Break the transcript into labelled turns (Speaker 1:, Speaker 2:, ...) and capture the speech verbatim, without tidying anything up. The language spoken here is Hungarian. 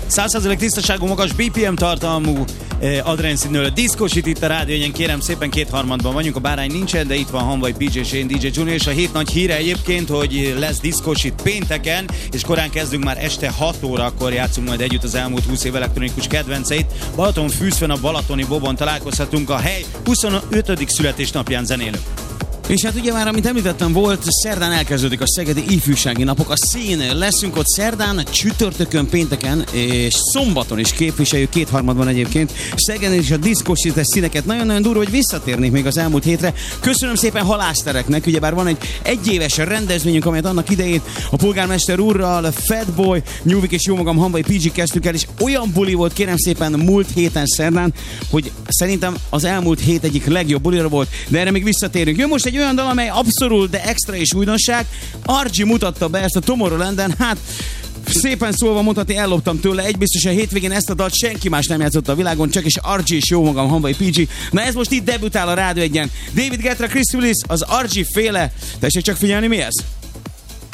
Speaker 1: száz százalék tisztaságú, magas bé pé em tartalmú eh, adrenszínől diszkosít itt a rádiónyen, kérem szépen kétharmadban vagyunk, a bárány nincsen, de itt van Hanvai pé jé, Shane, dé jé Junior, és a hét nagy híre egyébként, hogy lesz diszkosít pénteken, és korán kezdünk, már este hat órakor játszunk majd együtt az elmúlt húsz év elektronikus kedvenceit. Balatonfürdőn a Balatoni Bobon találkozhatunk, a hely huszonötödik születésnapján zenélő.
Speaker 2: És hát ugye már, amit említettem, volt, szerdán elkezdődik a Szegedi Ifjúsági Napok. A szín leszünk ott szerdán, csütörtökön, pénteken és szombaton is képviseljük, kétharmadban egyébként. Szegeden is a diszkosítes színeket. Nagyon-nagyon durva, hogy visszatérnék még az elmúlt hétre. Köszönöm szépen halásztereknek, ugyebár van egy egyéves rendezvényünk, amelyet annak idején a polgármester úrral, Fatboy, Nyúvik és jó magam Hanvai pé jé kezdtük el, és olyan buli volt, kérem szépen, múlt héten szerdán, hogy szerintem az elmúlt hét egyik legjobb bulira volt, de erre még visszatérünk. Jön most egy olyan dal, amely abszolút, de extra és újdonság. Archie mutatta be ezt a Tomorrowlanden, hát szépen szólva mondhatni, elloptam tőle. Egy biztos, a hétvégén ezt a dalt senki más nem játszott a világon, csak is Archie és jó magam Hanvai pé jé. Na ez most itt debütál a Rádió egyen. David Guetta, Chris Willis, az Archie féle. Tessék csak figyelni, mi ez?